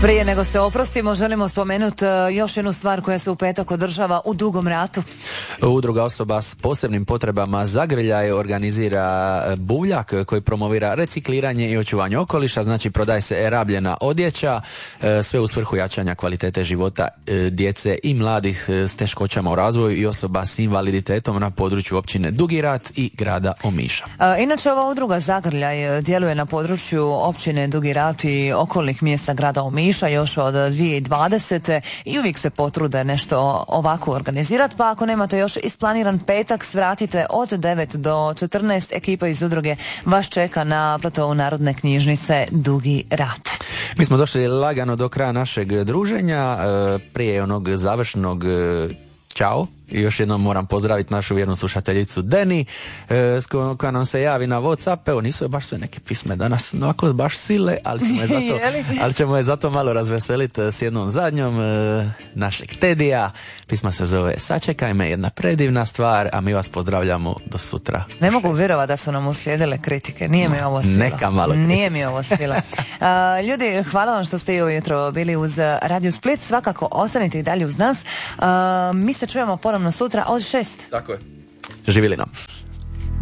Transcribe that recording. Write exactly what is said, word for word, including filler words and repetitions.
Prije nego se oprostimo, želimo spomenuti još jednu stvar koja se u petak održava u Dugom Ratu. Udruga osoba s posebnim potrebama Zagrljaj organizira buvljak koji promovira recikliranje i očuvanje okoliša, znači prodaje se rabljena odjeća, sve u svrhu jačanja kvalitete života djece i mladih s teškoćama u razvoju i osoba s invaliditetom na području općine Dugi Rat i grada Omiša. Inače, ova udruga Zagrljaj djeluje na području općine Dugi Rat i okolnih mjesta grada Omiša još od dvije tisuće dvadesete i uvijek se potrude nešto ovako organizirati, pa ako nemate još isplaniran petak, svratite od devet do četrnaest, ekipa iz udruge vas čeka na platovu Narodne knjižnice Dugi Rat. Mi smo došli lagano do kraja našeg druženja, prije onog završnog čao. I još jednom moram pozdraviti našu vjernu slušateljicu Deni, e, koja nam se javi na WhatsApp. Evo, nisu je baš sve neke pisme danas, no ako baš sile, ali ćemo je zato, ali ćemo je zato malo razveseliti s jednom zadnjom e, našeg Tedija. Pisma se zove Sačekaj me, jedna predivna stvar, a mi vas pozdravljamo do sutra. Ne mogu vjerovati da su nam uslijedile kritike, nije mi ovo sila. Neka malo kritike. Nije mi ovo sila. Uh, ljudi, hvala vam što ste i ujutro bili uz Radio Split, svakako ostanite i dalje uz nas. Uh, mi se čujemo ponovno sutra od šest. Tako je. Živjeli nam.